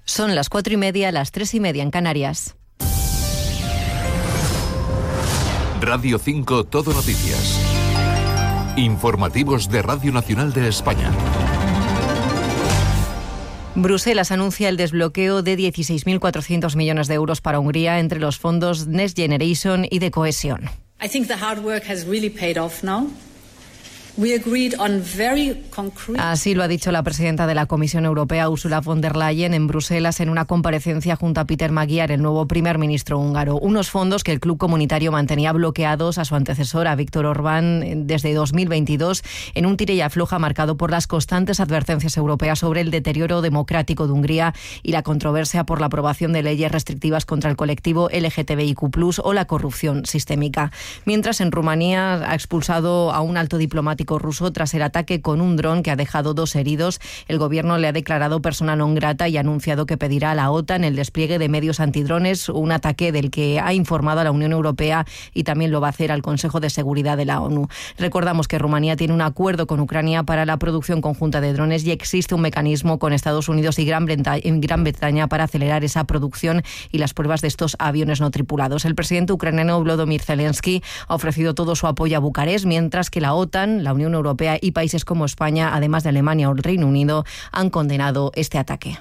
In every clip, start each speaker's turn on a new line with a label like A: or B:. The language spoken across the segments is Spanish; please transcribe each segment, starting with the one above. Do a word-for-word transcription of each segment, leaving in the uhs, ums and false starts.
A: Son las cuatro y media, las tres y media en Canarias.
B: Radio cinco Todo Noticias. Informativos de Radio Nacional de España.
A: Bruselas anuncia el desbloqueo de dieciséis mil cuatrocientos millones de euros para Hungría entre los fondos Next Generation y de cohesión.
C: I think the hard work has really paid off now. We agreed on very concrete...
A: Así lo ha dicho la presidenta de la Comisión Europea, Ursula von der Leyen, en Bruselas en una comparecencia junto a Peter Magyar, el nuevo primer ministro húngaro. Unos fondos que el club comunitario mantenía bloqueados a su antecesor, a Viktor Orbán, desde dos mil veintidós, en un tire y afloja marcado por las constantes advertencias europeas sobre el deterioro democrático de Hungría y la controversia por la aprobación de leyes restrictivas contra el colectivo L G T B I Q plus, o la corrupción sistémica. Mientras, en Rumanía ha expulsado a un alto diplomático ruso tras el ataque con un dron que ha dejado dos heridos. El gobierno le ha declarado persona non grata y ha anunciado que pedirá a la OTAN el despliegue de medios antidrones, un ataque del que ha informado a la Unión Europea y también lo va a hacer al Consejo de Seguridad de la ONU. Recordamos que Rumanía tiene un acuerdo con Ucrania para la producción conjunta de drones y existe un mecanismo con Estados Unidos y Gran Bretaña, Gran Bretaña para acelerar esa producción y las pruebas de estos aviones no tripulados. El presidente ucraniano Volodymyr Zelensky ha ofrecido todo su apoyo a Bucarest, mientras que la OTAN, la Unión Europea y países como España, además de Alemania o el Reino Unido, han condenado este ataque.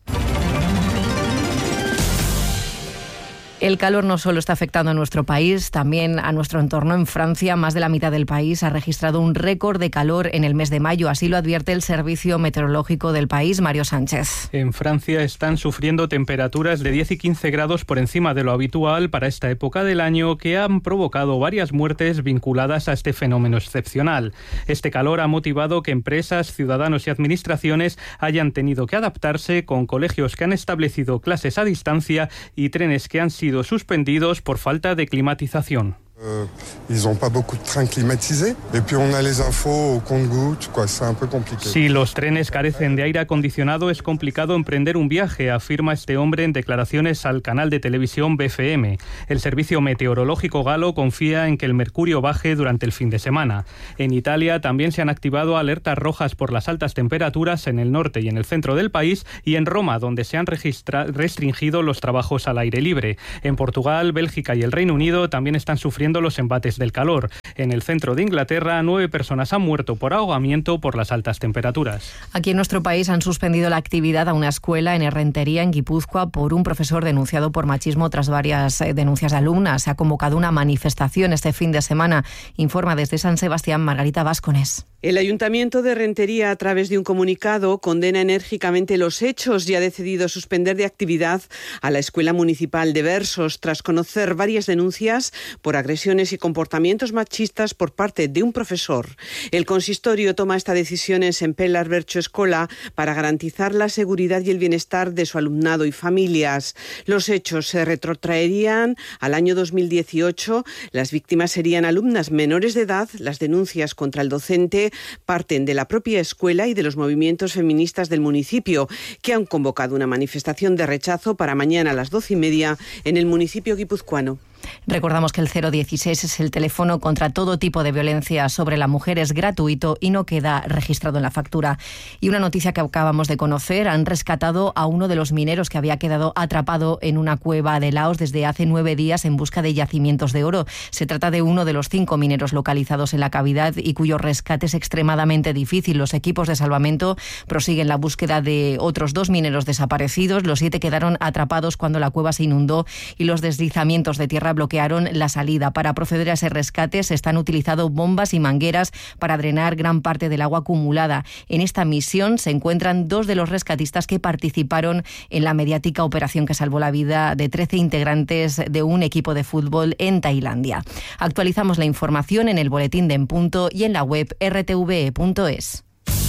A: El calor no solo está afectando a nuestro país, también a nuestro entorno. En Francia, más de la mitad del país ha registrado un récord de calor en el mes de mayo. Así lo advierte el Servicio Meteorológico del país, Mario Sánchez.
D: En Francia están sufriendo temperaturas de diez y quince grados por encima de lo habitual para esta época del año, que han provocado varias muertes vinculadas a este fenómeno excepcional. Este calor ha motivado que empresas, ciudadanos y administraciones hayan tenido que adaptarse, con colegios que han establecido clases a distancia y trenes que han sido sido suspendidos por falta de climatización.
E: Euh, ils n'ont pas beaucoup de trains climatisés et puis on a les infos au compte-gouttes, quoi, c'est un peu compliqué.
D: Si los trenes carecen de aire acondicionado, es complicado emprender un viaje, afirma este hombre en declaraciones al canal de televisión B F M. El Servicio Meteorológico galo confía en que el mercurio baje durante el fin de semana. En Italia también se han activado alertas rojas por las altas temperaturas en el norte y en el centro del país, y en Roma, donde se han registra- restringido los trabajos al aire libre. En Portugal, Bélgica y el Reino Unido también están sufriendo los embates del calor. En el centro de Inglaterra, nueve personas han muerto por ahogamiento por las altas temperaturas.
A: Aquí en nuestro país han suspendido la actividad a una escuela en Errentería, en Guipúzcoa, por un profesor denunciado por machismo tras varias denuncias de alumnas. Se ha convocado una manifestación este fin de semana. Informa desde San Sebastián Margarita Váscones.
F: El Ayuntamiento de Rentería, a través de un comunicado, condena enérgicamente los hechos y ha decidido suspender de actividad a la Escuela Municipal de Versos tras conocer varias denuncias por agresiones y comportamientos machistas por parte de un profesor. El consistorio toma esta decisión en Sempelar Bercho Escola para garantizar la seguridad y el bienestar de su alumnado y familias. Los hechos se retrotraerían al año dos mil dieciocho. Las víctimas serían alumnas menores de edad. Las denuncias contra el docente parten de la propia escuela y de los movimientos feministas del municipio, que han convocado una manifestación de rechazo para mañana a las doce y media en el municipio guipuzcoano.
A: Recordamos que el cero dieciséis es el teléfono contra todo tipo de violencia sobre la mujer, es gratuito y no queda registrado en la factura. Y una noticia que acabamos de conocer: han rescatado a uno de los mineros que había quedado atrapado en una cueva de Laos desde hace nueve días en busca de yacimientos de oro. Se trata de uno de los cinco mineros localizados en la cavidad y cuyo rescate es extremadamente difícil. Los equipos de salvamento prosiguen la búsqueda de otros dos mineros desaparecidos. Los siete quedaron atrapados cuando la cueva se inundó y los deslizamientos de tierra bloquearon la salida. Para proceder a ese rescate se están utilizando bombas y mangueras para drenar gran parte del agua acumulada. En esta misión se encuentran dos de los rescatistas que participaron en la mediática operación que salvó la vida de trece integrantes de un equipo de fútbol en Tailandia. Actualizamos la información en el boletín de En Punto y en la web erre te ve punto es.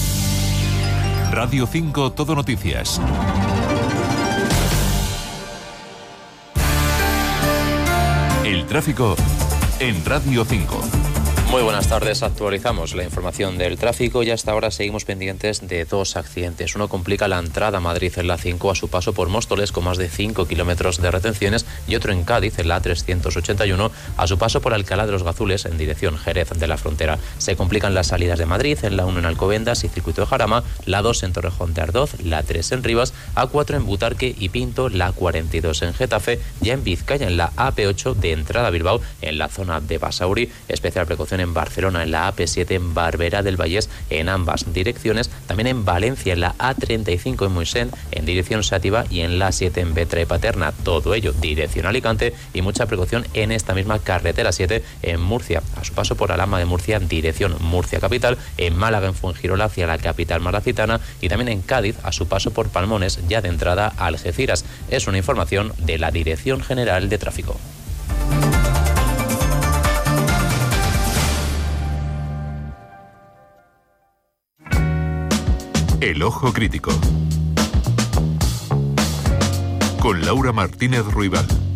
B: Radio cinco Todo Noticias. El tráfico en Radio cinco.
G: Muy buenas tardes, actualizamos la información del tráfico y hasta ahora seguimos pendientes de dos accidentes. Uno complica la entrada a Madrid en la A cinco a su paso por Móstoles con más de cinco kilómetros de retenciones y otro en Cádiz en la A trescientos ochenta y uno a su paso por Alcalá de los Gazules en dirección Jerez de la Frontera. Se complican las salidas de Madrid en la uno en Alcobendas y Circuito de Jarama, la dos en Torrejón de Ardoz, la tres en Rivas, A cuatro en Butarque y Pinto, la cuarenta y dos en Getafe, ya en Vizcaya en la A P ocho de entrada a Bilbao en la zona de Basauri, especial precaución en Barcelona en la A P siete en Barberá del Vallés en ambas direcciones, también en Valencia en la A treinta y cinco en Moixent en dirección Sátiva y en la siete en Vetra y Paterna, todo ello dirección Alicante, y mucha precaución en esta misma carretera siete en Murcia, a su paso por Alhama de Murcia dirección Murcia capital, en Málaga en Fuengirola hacia la capital malacitana y también en Cádiz a su paso por Palmones ya de entrada a Algeciras. Es una información de la Dirección General de Tráfico.
B: El Ojo Crítico con Laura Martínez Ruibal.